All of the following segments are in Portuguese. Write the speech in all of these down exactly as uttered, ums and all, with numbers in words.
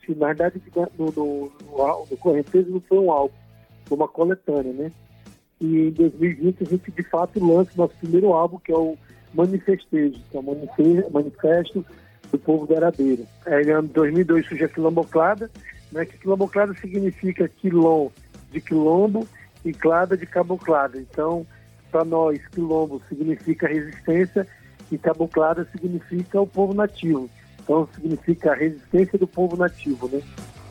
gente, na verdade, no, no, no, no Correnteza não foi um álbum, foi uma coletânea, né? E em dois mil e vinte a gente, de fato, lança o nosso primeiro álbum, que é o Manifestejo, que é o Manifesto do Povo da Eradeira. Aí, em ano dois mil e dois surge a Quilomboclada, né? Que Quilomboclada significa quilom de quilombo e clada de caboclada. Então, para nós, quilombo significa resistência e caboclada significa o povo nativo. Então, significa a resistência do povo nativo, né?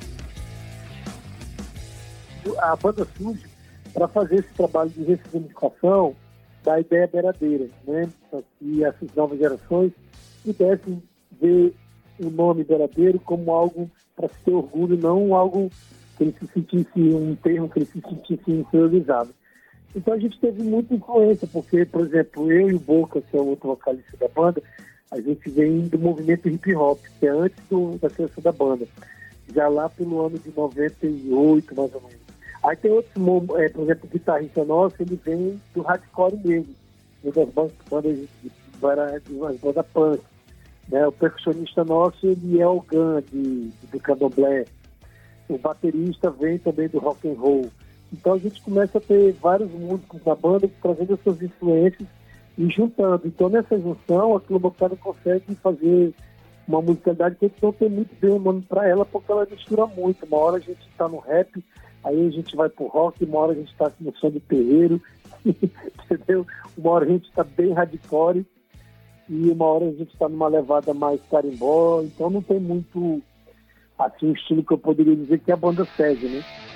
A banda surge para fazer esse trabalho de ressignificação da ideia beiradeira, né? Para que essas novas gerações pudessem ver o nome beiradeiro como algo para se ter orgulho, não algo que ele se sentisse um termo, que ele se sentisse inferiorizado. Então a gente teve muita influência, porque, por exemplo, eu e o Boca, que é o outro vocalista da banda, a gente vem do movimento hip hop, que é antes do, da criação da banda, já lá pelo ano de noventa e oito, mais ou menos. Aí tem outros, é, por exemplo, o guitarrista nosso, ele vem do hardcore mesmo, das bandas, bandas de, de, de banda punk. Né? O percussionista nosso, ele é o Gan, de, de candomblé. O baterista vem também do rock and roll. Então a gente começa a ter vários músicos na banda trazendo essas influências e juntando. Então nessa junção, a Quilomboclada consegue fazer uma musicalidade que a gente não tem muito bem o nome para ela, porque ela mistura muito. Uma hora a gente está no rap, aí a gente vai pro rock, uma hora a gente está no som de terreiro, entendeu? Uma hora a gente está bem hardcore e uma hora a gente está numa levada mais carimbó. Então não tem muito, assim, o estilo que eu poderia dizer que a banda segue, né?